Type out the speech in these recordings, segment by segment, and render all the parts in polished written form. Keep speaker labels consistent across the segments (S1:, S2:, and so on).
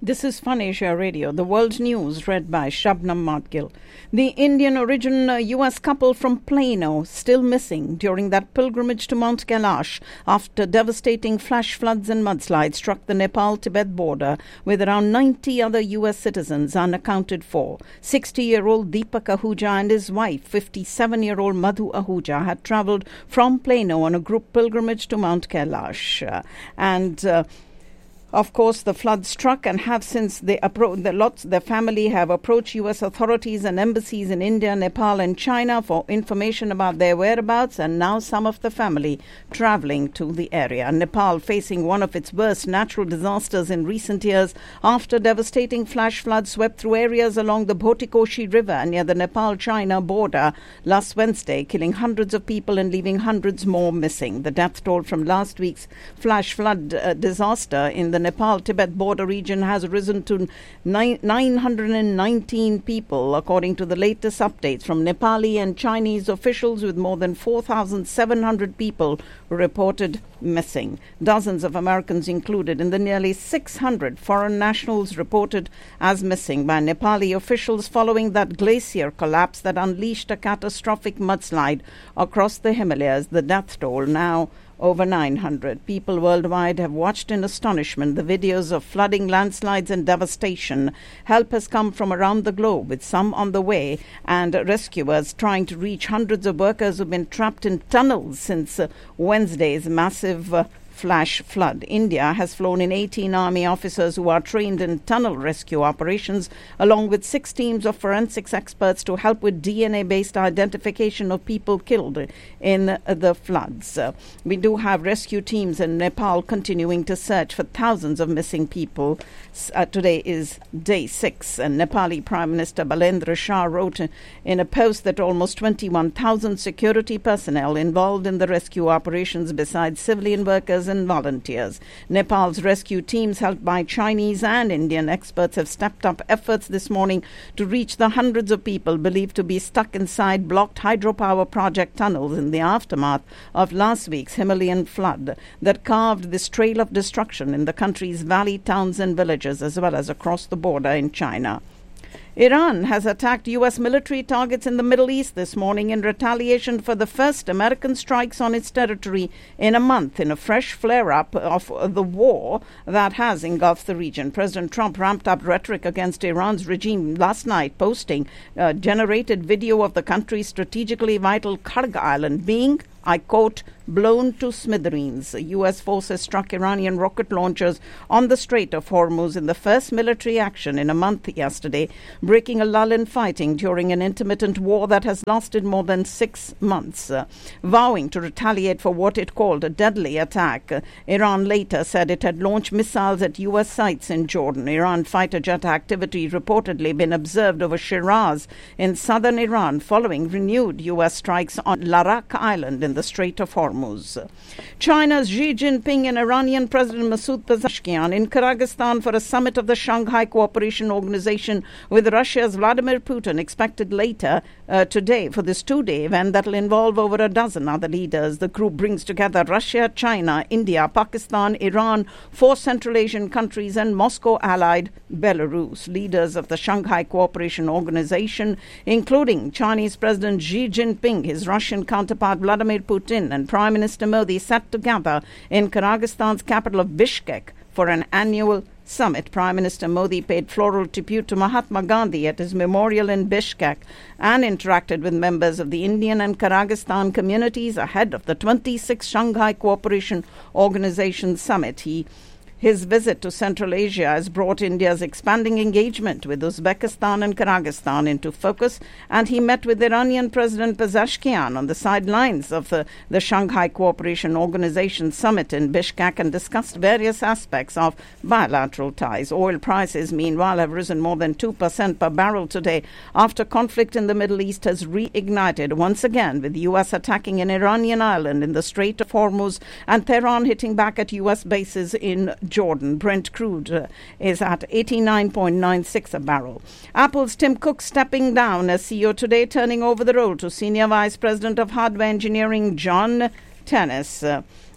S1: This is Fun Asia Radio, the world news read by Shabnam Madgil. The Indian origin U.S. couple from Plano still missing during that pilgrimage to Mount Kailash after devastating flash floods and mudslides struck the Nepal-Tibet border with around 90 other U.S. citizens unaccounted for. 60-year-old Deepak Ahuja and his wife, 57-year-old Madhu Ahuja, had travelled from Plano on a group pilgrimage to Mount Kailash. Of course, the floods struck and have since the family have approached U.S. authorities and embassies in India, Nepal and China for information about their whereabouts, and now some of the family travelling to the area. Nepal facing one of its worst natural disasters in recent years after devastating flash floods swept through areas along the Bhotikoshi River near the Nepal-China border last Wednesday, killing hundreds of people and leaving hundreds more missing. The death toll from last week's flash flood disaster in the Nepal-Tibet border region has risen to 919 people, according to the latest updates from Nepali and Chinese officials, with more than 4,700 people reported missing. Dozens of Americans included in the nearly 600 foreign nationals reported as missing by Nepali officials following that glacier collapse that unleashed a catastrophic mudslide across the Himalayas. The death toll now over 900. People worldwide have watched in astonishment the videos of flooding, landslides and devastation. Help has come from around the globe, with some on the way, and rescuers trying to reach hundreds of workers who've been trapped in tunnels since Wednesday's massive flash flood. India has flown in 18 army officers who are trained in tunnel rescue operations, along with 6 teams of forensics experts to help with DNA-based identification of people killed in the floods. We do have rescue teams in Nepal continuing to search for thousands of missing people. Today is day 6, and Nepali Prime Minister Balendra Shah wrote in a post that almost 21,000 security personnel involved in the rescue operations besides civilian workers and volunteers. Nepal's rescue teams, helped by Chinese and Indian experts, have stepped up efforts this morning to reach the hundreds of people believed to be stuck inside blocked hydropower project tunnels in the aftermath of last week's Himalayan flood that carved this trail of destruction in the country's valley towns and villages, as well as across the border in China. Iran has attacked U.S. military targets in the Middle East this morning in retaliation for the first American strikes on its territory in a month, in a fresh flare-up of the war that has engulfed the region. President Trump ramped up rhetoric against Iran's regime last night, posting generated video of the country's strategically vital Karg Island being, I quote, blown to smithereens. U.S. forces struck Iranian rocket launchers on the Strait of Hormuz in the first military action in a month yesterday, breaking a lull in fighting during an intermittent war that has lasted more than 6 months. Vowing to retaliate for what it called a deadly attack, Iran later said it had launched missiles at U.S. sites in Jordan. Iran fighter jet activity reportedly been observed over Shiraz in southern Iran following renewed U.S. strikes on Larak Island in the Strait of Hormuz. China's Xi Jinping and Iranian President Masoud Pezeshkian in Kyrgyzstan for a summit of the Shanghai Cooperation Organization with Russia's Vladimir Putin expected later today for this 2-day event that will involve over a dozen other leaders. The group brings together Russia, China, India, Pakistan, Iran, 4 Central Asian countries and Moscow-allied Belarus. Leaders of the Shanghai Cooperation Organization, including Chinese President Xi Jinping, his Russian counterpart Vladimir Putin and Prime Minister Modi, sat together in Kyrgyzstan's capital of Bishkek for an annual summit. Prime Minister Modi paid floral tribute to Mahatma Gandhi at his memorial in Bishkek and interacted with members of the Indian and Kyrgyzstan communities ahead of the 26th Shanghai Cooperation Organization summit. His visit to Central Asia has brought India's expanding engagement with Uzbekistan and Kyrgyzstan into focus, and he met with Iranian President Pezeshkian on the sidelines of the Shanghai Cooperation Organization summit in Bishkek and discussed various aspects of bilateral ties. Oil prices, meanwhile, have risen more than 2% per barrel today after conflict in the Middle East has reignited once again, with the U.S. attacking an Iranian island in the Strait of Hormuz and Tehran hitting back at U.S. bases in Jordan. Brent crude is at 89.96 a barrel. Apple's Tim Cook stepping down as CEO today, turning over the role to Senior Vice President of Hardware Engineering John Tennis.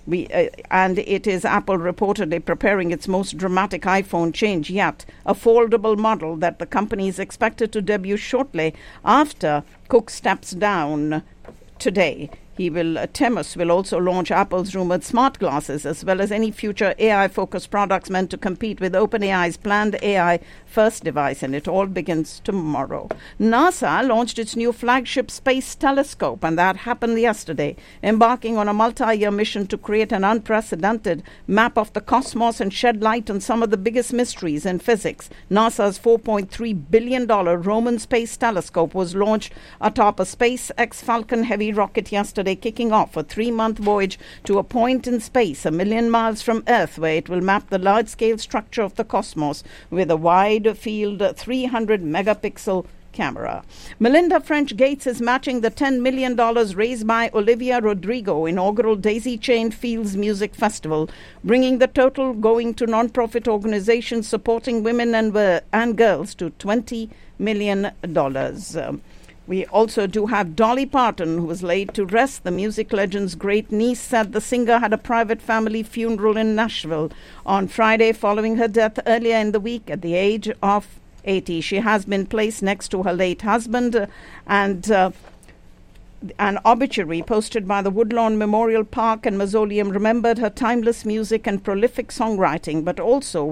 S1: And it is Apple reportedly preparing its most dramatic iPhone change yet, a foldable model that the company is expected to debut shortly after Cook steps down today. Temus will also launch Apple's rumored smart glasses, as well as any future AI-focused products meant to compete with OpenAI's planned AI-first device, and it all begins tomorrow. NASA launched its new flagship space telescope, and that happened yesterday, embarking on a multi-year mission to create an unprecedented map of the cosmos and shed light on some of the biggest mysteries in physics. NASA's $4.3 billion Roman Space Telescope was launched atop a SpaceX Falcon Heavy rocket yesterday, kicking off a 3-month voyage to a point in space 1 million miles from Earth, where it will map the large-scale structure of the cosmos with a wide-field 300-megapixel camera. Melinda French Gates is matching the $10 million raised by Olivia Rodrigo inaugural Daisy Chain Fields Music Festival, bringing the total going to non-profit organizations supporting women and girls to $20 million. We also do have Dolly Parton, who was laid to rest. The music legend's great niece said the singer had a private family funeral in Nashville on Friday following her death earlier in the week at the age of 80. She has been placed next to her late husband, and an obituary posted by the Woodlawn Memorial Park and Mausoleum remembered her timeless music and prolific songwriting, but also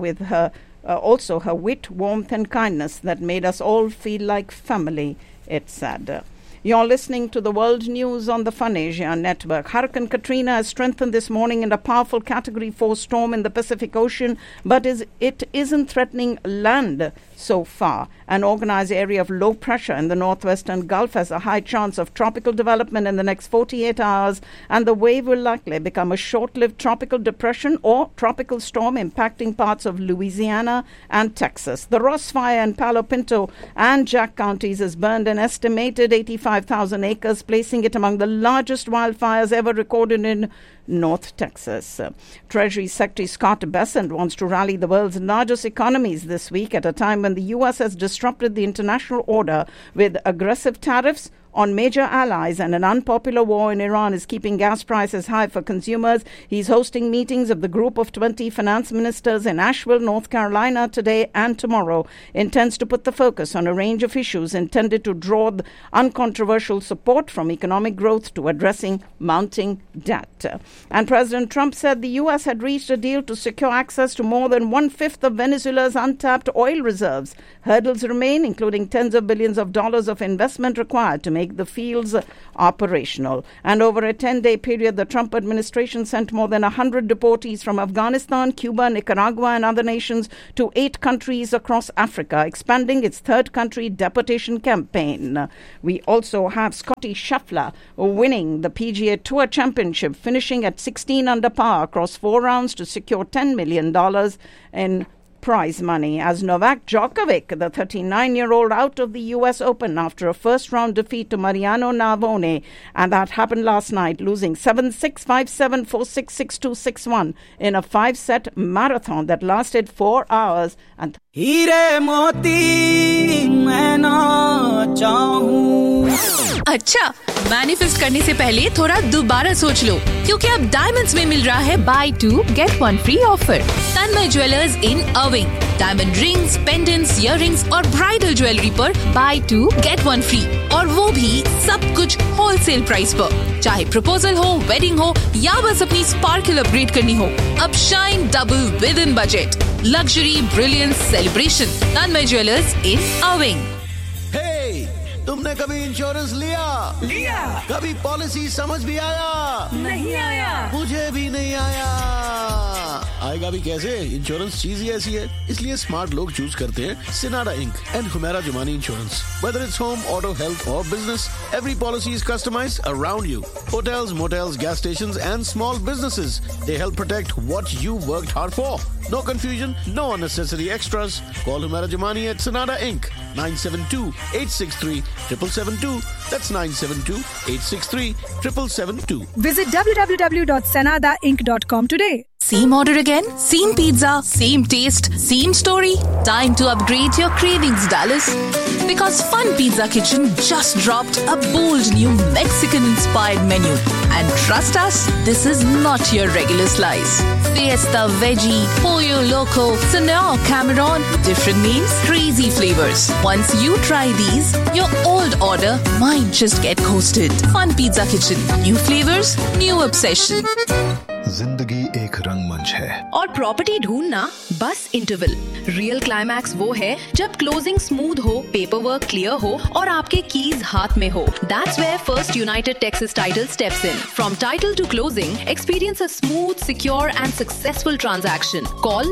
S1: her wit, warmth and kindness that made us all feel like family, it said. You're listening to the World News on the Fun Asia Network. Hurricane Katrina has strengthened this morning in a powerful Category 4 storm in the Pacific Ocean, but it isn't threatening land so far. An organized area of low pressure in the northwestern Gulf has a high chance of tropical development in the next 48 hours, and the wave will likely become a short-lived tropical depression or tropical storm impacting parts of Louisiana and Texas. The Ross Fire in Palo Pinto and Jack counties has burned an estimated 85,000 acres, placing it among the largest wildfires ever recorded in North Texas. Treasury Secretary Scott Bessent wants to rally the world's largest economies this week at a time when the U.S. has disrupted the international order with aggressive tariffs on major allies, and an unpopular war in Iran is keeping gas prices high for consumers. He's hosting meetings of the Group of 20 finance ministers in Asheville, North Carolina today and tomorrow. Intends to put the focus on a range of issues intended to draw uncontroversial support from economic growth to addressing mounting debt. And President Trump said the U.S. had reached a deal to secure access to more than 1/5 of Venezuela's untapped oil reserves. Hurdles remain, including tens of billions of dollars of investment required to make the fields operational. And over a 10-day period, the Trump administration sent more than 100 deportees from Afghanistan, Cuba, Nicaragua, and other nations to 8 countries across Africa, expanding its third country deportation campaign. We also have Scotty Scheffler winning the PGA Tour Championship, finishing at 16 under par across 4 rounds to secure $10 million in prize money, as Novak Djokovic, the 39-year-old, out of the U.S. Open after a first-round defeat to Mariano Navone, and that happened last night, losing 7-6, 5-7, 4-6, 6-2, 6-1 in a 5-set marathon that lasted 4 hours. And
S2: हीरे मोती मैं ना चाहूं।
S3: अच्छा, manifest करने से पहले थोड़ा दोबारा सोच लो, क्योंकि अब डायमंड्स में मिल रहा है बाय 2 गेट 1 फ्री ऑफर। तन्मय ज्वेलर्स इन अर्विंग, डायमंड रिंग्स, पेंडेंट्स, इयररिंग्स और ब्राइडल ज्वेलरी पर बाय 2 गेट 1 फ्री, और वो भी सब कुछ होलसेल प्राइस पर। चाहे प्रपोजल हो, वेडिंग हो या बस अपनी स्पार्कल अपग्रेड करनी हो, अब shine double with in budget. Luxury, brilliance, celebration, Tanmay jewellers इन अर्विंग।
S4: तुमने कभी इंश्योरेंस लिया? कभी पॉलिसी समझ भी आया?
S5: नहीं आया।
S4: मुझे भी नहीं आया। आएगा भी कैसे? इंश्योरेंस चीज ही ऐसी है, इसलिए स्मार्ट लोग चूज करते हैं सिनाडा ink and Humera Jumani insurance. Whether it's home, auto, health or business, every policy is customized around you. Hotels, motels, gas stations and small businesses, they help protect what you worked hard for. No confusion, no unnecessary extras. Call Humera Jumani at Sanada Inc. 972-863-7772. That's 972-863-7772.
S5: Visit www.sanadainc.com today.
S3: Same order again? Same pizza? Same taste? Same story? Time to upgrade your cravings, Dallas. Because Fun Pizza Kitchen just dropped a bold new Mexican-inspired menu. And trust us, this is not your regular slice. Fiesta Veggie, Pollo Loco, Senor Cameron, different names, crazy flavors. Once you try these, your old order might just get coasted. Fun Pizza Kitchen. New flavors, new obsession.
S5: जिंदगी एक रंगमंच है
S3: और property ढूंढना बस interval. Real climax वो है जब क्लोजिंग स्मूथ हो, पेपर वर्क क्लियर हो और आपके कीज हाथ में हो। That's where First United Texas Title steps in. From title to closing, experience a smooth, secure and successful transaction. Call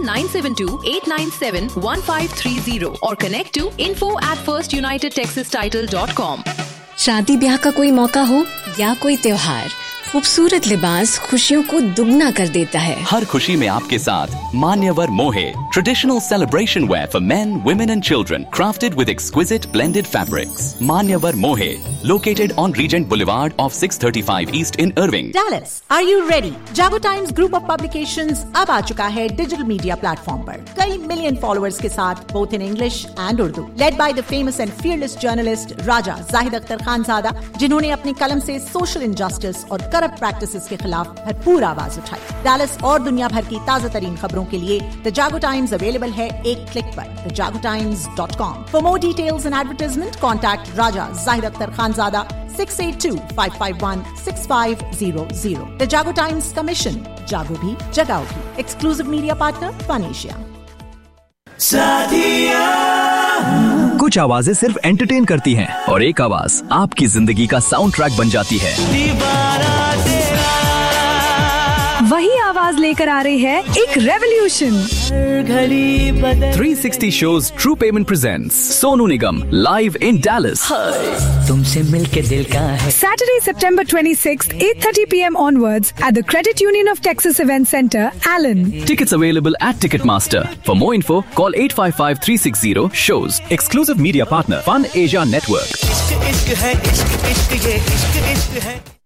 S3: 972-897-1530 or connect to info@firstunitedtexastitle.com.
S6: शादी ब्याह का कोई मौका हो या कोई त्योहार, खूबसूरत लिबास खुशियों को दुगना कर देता है।
S7: हर खुशी में आपके साथ मान्यवर मोहे, traditional celebration where for main, women and children, crafted with exquisite blended fabrics. मान्यवर मोहे, located on reagent boulevard of 635 east in Irving.
S8: Dallas, are you ready? Jago Times Group of Publications अब आ चुका है डिजिटल मीडिया प्लेटफॉर्म पर कई million followers के साथ, both in English and Urdu. Led by the famous and fearless journalist राजा जाहिद अख्तर खानजादा, जिन्होंने अपनी कलम से सोशल इनजस्टिस और करप्ट प्रैक्टिसेस के खिलाफ भरपूर आवाज उठाई। डैलस और दुनिया भर की ताजा तरीन खबरों के लिए द जागो टाइम्स अवेलेबल है एक क्लिक पर thejagotimes.com. For more details and advertisement, contact Raja Zahid Akhtar Khanzada 682-551-6500. The Jago Times Commission. Jago bhi, jagao bhi. Exclusive media partner, Fun Asia.
S9: कुछ आवाजें सिर्फ एंटरटेन करती हैं और एक आवाज आपकी जिंदगी का साउंड ट्रैक बन जाती है।
S10: वही आवाज लेकर आ रही है एक revolution.
S9: 360 shows True Payment presents Sonu Nigam live in Dallas.
S2: तुमसे मिलके दिल का है।
S10: Saturday, September 26th, 8:30 p.m. onwards at the Credit Union of Texas Event Center, Allen.
S9: Tickets available at Ticketmaster. For more info, call 855-360-SHOWS. Exclusive media partner, Fun Asia Network.
S2: इश्क इश्क है, इश्क इश्क ये इश्क इश्क है।